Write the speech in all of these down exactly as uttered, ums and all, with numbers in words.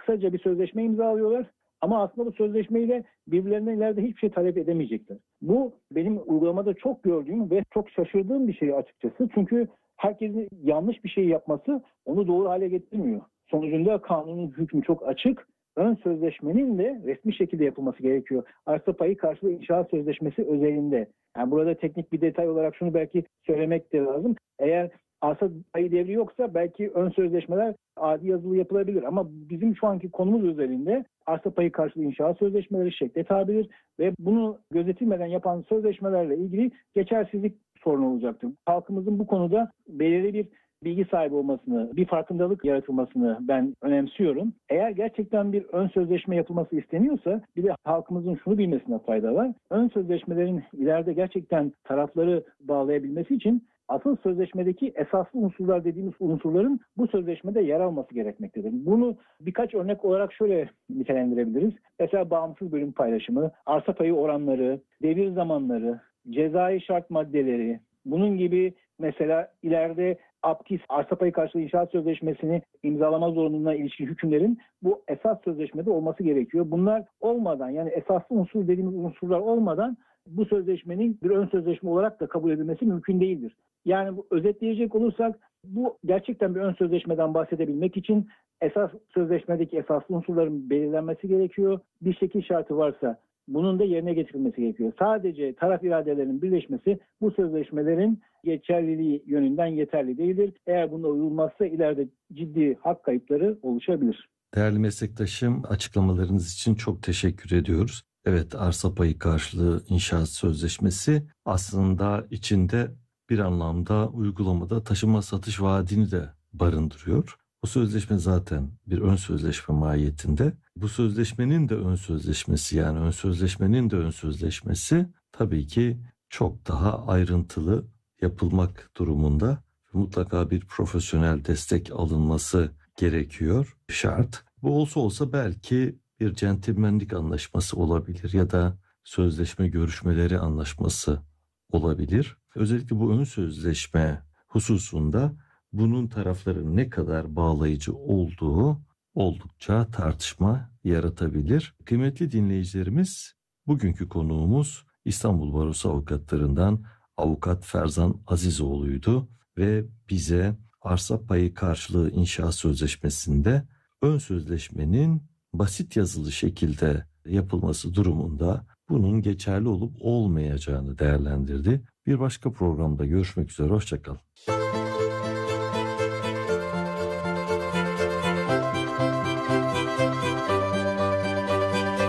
kısaca bir sözleşme imzalıyorlar. Ama aslında bu sözleşmeyle birbirlerinden ileride hiçbir şey talep edemeyecekler. Bu benim uygulamada çok gördüğüm ve çok şaşırdığım bir şey açıkçası. Çünkü herkesin yanlış bir şey yapması onu doğru hale getirmiyor. Sonucunda kanunun hükmü çok açık. Ön sözleşmenin de resmi şekilde yapılması gerekiyor. Arsa payı karşılığı inşaat sözleşmesi özelinde. Yani burada teknik bir detay olarak şunu belki söylemek de lazım. Eğer arsa payı devri yoksa belki ön sözleşmeler adi yazılı yapılabilir. Ama bizim şu anki konumuz özelinde arsa payı karşılığı inşaat sözleşmeleri şekle tabidir ve bunu gözetilmeden yapan sözleşmelerle ilgili geçersizlik sorunu olacaktır. Halkımızın bu konuda belirli bir bilgi sahibi olmasını, bir farkındalık yaratılmasını ben önemsiyorum. Eğer gerçekten bir ön sözleşme yapılması isteniyorsa bir de halkımızın şunu bilmesine fayda var. Ön sözleşmelerin ileride gerçekten tarafları bağlayabilmesi için asıl sözleşmedeki esaslı unsurlar dediğimiz unsurların bu sözleşmede yer alması gerekmektedir. Bunu birkaç örnek olarak şöyle nitelendirebiliriz. Mesela bağımsız bölüm paylaşımı, arsa payı oranları, devir zamanları, cezai şart maddeleri, bunun gibi mesela ileride APKİS, arsa payı karşılığı inşaat sözleşmesini imzalama zorunluluğuna ilişkin hükümlerin bu esas sözleşmede olması gerekiyor. Bunlar olmadan, yani esaslı unsur dediğimiz unsurlar olmadan bu sözleşmenin bir ön sözleşme olarak da kabul edilmesi mümkün değildir. Yani bu, özetleyecek olursak bu gerçekten bir ön sözleşmeden bahsedebilmek için esas sözleşmedeki esaslı unsurların belirlenmesi gerekiyor. Bir şekil şartı varsa bunun da yerine getirilmesi gerekiyor. Sadece taraf iradelerinin birleşmesi bu sözleşmelerin geçerliliği yönünden yeterli değildir. Eğer buna uyulmazsa ileride ciddi hak kayıpları oluşabilir. Değerli meslektaşım, açıklamalarınız için çok teşekkür ediyoruz. Evet, arsa payı karşılığı inşaat sözleşmesi aslında içinde bir anlamda uygulamada taşıma satış vaadini de barındırıyor. Bu sözleşme zaten bir ön sözleşme mahiyetinde. Bu sözleşmenin de ön sözleşmesi, yani ön sözleşmenin de ön sözleşmesi tabii ki çok daha ayrıntılı yapılmak durumunda. Mutlaka bir profesyonel destek alınması gerekiyor, şart. Bu olsa olsa belki bir centilmenlik anlaşması olabilir ya da sözleşme görüşmeleri anlaşması olabilir. Özellikle bu ön sözleşme hususunda bunun tarafların ne kadar bağlayıcı olduğu oldukça tartışma yaratabilir. Kıymetli dinleyicilerimiz, bugünkü konuğumuz İstanbul Barosu avukatlarından Avukat Ferzan Azizoğlu'ydu ve bize arsa payı karşılığı inşaat sözleşmesinde ön sözleşmenin basit yazılı şekilde yapılması durumunda bunun geçerli olup olmayacağını değerlendirdi. Bir başka programda görüşmek üzere, hoşça kalın.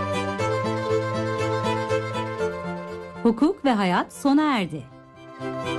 Hukuk ve hayat sona erdi.